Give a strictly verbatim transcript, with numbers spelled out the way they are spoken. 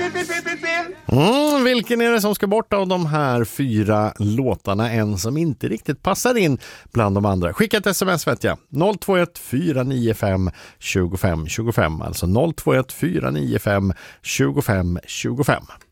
Mm, vilken är det som ska bort av de här fyra låtarna? En som inte riktigt passar in bland de andra. Skicka ett sms vet jag. noll två ett fyra nio fem två fem två fem. Alltså noll två ett fyra nio fem två fem två fem.